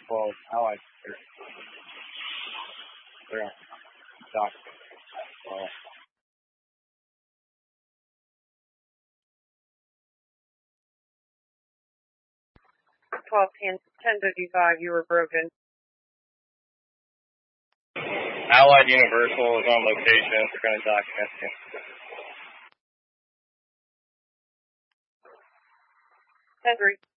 12 Allied. They're on dock. 10:55, you were broken. Allied Universal is on location. They're going to dock against you. Henry.